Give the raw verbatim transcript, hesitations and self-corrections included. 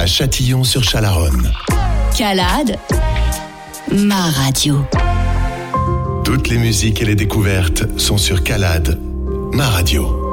à Châtillon-sur-Chalaronne. Calade, ma radio. Toutes les musiques et les découvertes sont sur Calade, ma radio.